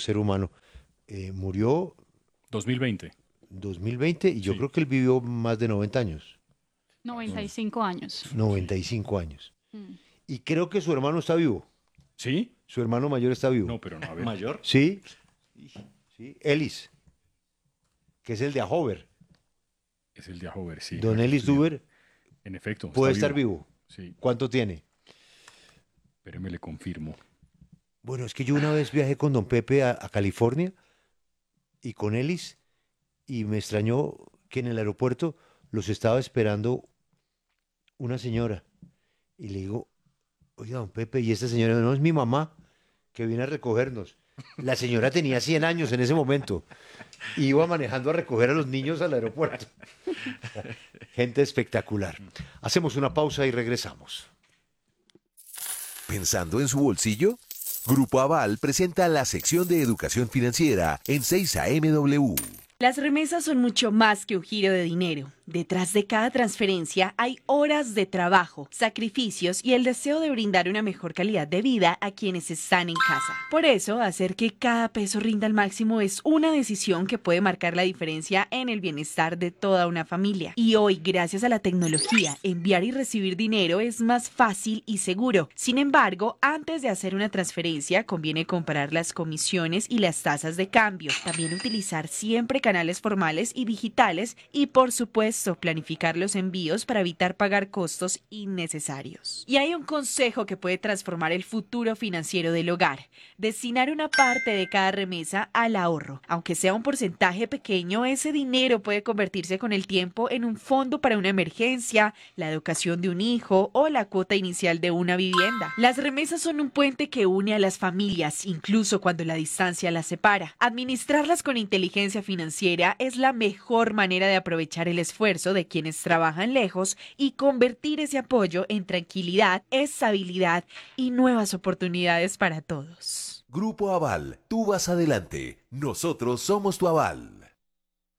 ser humano. Murió 2020. en 2020 y yo Sí. creo que él vivió más de 90 años, 95 años. 95 años. Mm. Y creo que su hermano está vivo, ¿Sí? su hermano mayor está vivo. No, pero no, a ver. ¿Mayor? Sí, sí, Ellis, que es el de Ahover. Es el de Ahover, sí. Don aquí Ellis estoy viendo. Duber En efecto. puede está estar vivo. Sí, ¿Cuánto tiene? espéreme, le confirmo. Bueno, es que yo una vez viajé con don Pepe a California y con Ellis y me extrañó que en el aeropuerto los estaba esperando una señora. Y le digo, oiga, don Pepe, ¿y esta señora? No, es mi mamá que viene a recogernos. La señora tenía 100 años en ese momento. Y iba manejando a recoger a los niños al aeropuerto. Gente espectacular. Hacemos una pausa y regresamos. ¿Pensando en su bolsillo? Grupo Aval presenta la sección de educación financiera en 6 AMW. Las remesas son mucho más que un giro de dinero. Detrás de cada transferencia hay horas de trabajo, sacrificios y el deseo de brindar una mejor calidad de vida a quienes están en casa. Por eso, hacer que cada peso rinda al máximo es una decisión que puede marcar la diferencia en el bienestar de toda una familia. Y hoy, gracias a la tecnología, enviar y recibir dinero es más fácil y seguro. Sin embargo, antes de hacer una transferencia, conviene comparar las comisiones y las tasas de cambio. También utilizar siempre canales formales y digitales y, por supuesto, planificar los envíos para evitar pagar costos innecesarios. Y hay un consejo que puede transformar el futuro financiero del hogar: destinar una parte de cada remesa al ahorro. Aunque sea un porcentaje pequeño, ese dinero puede convertirse con el tiempo en un fondo para una emergencia, la educación de un hijo o la cuota inicial de una vivienda. Las remesas son un puente que une a las familias, incluso cuando la distancia las separa. Administrarlas con inteligencia financiera es la mejor manera de aprovechar el esfuerzo de quienes trabajan lejos y convertir ese apoyo en tranquilidad, estabilidad y nuevas oportunidades para todos. Grupo Aval, tú vas adelante. Nosotros somos tu aval.